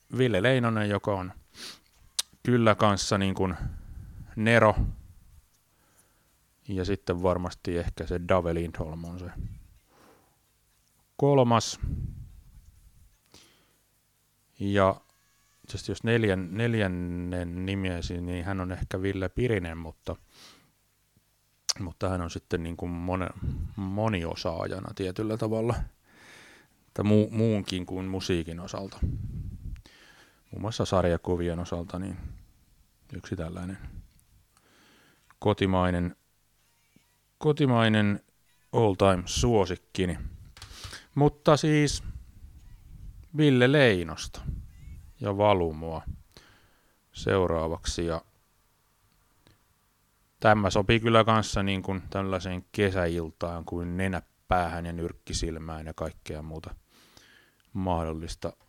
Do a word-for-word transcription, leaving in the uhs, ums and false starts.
Ville Leinonen, joka on kyllä kanssa niin kuin Nero. Ja sitten varmasti ehkä se Dave Lindholm on se kolmas. Ja jos neljän, neljännen nimiesi, niin hän on ehkä Ville Pirinen, mutta, mutta hän on sitten niin kuin mon, moniosaajana tietyllä tavalla. Tai mu, muunkin kuin musiikin osalta. Muun muassa sarjakuvien osalta niin yksi tällainen kotimainen, kotimainen all-time suosikkini. Mutta siis Ville Leinosta ja Valumua seuraavaksi. Ja tämä sopii kyllä kanssa niin kuin tällaiseen kesäiltaan kuin nenäpäähän ja nyrkkisilmään ja kaikkea muuta mahdollista